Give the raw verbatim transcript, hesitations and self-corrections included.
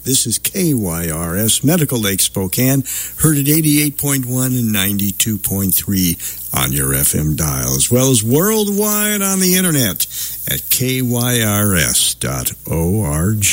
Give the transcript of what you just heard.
This is K Y R S, Medical Lake Spokane, heard at eighty-eight point one and ninety-two point three on your F M dial, as well as worldwide on the internet at K Y R S dot org.